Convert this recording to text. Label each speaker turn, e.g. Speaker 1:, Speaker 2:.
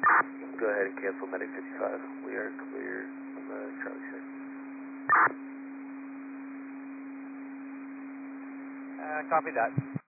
Speaker 1: Go ahead and cancel Medic 55. We are clear on the Charlie side.
Speaker 2: Copy that.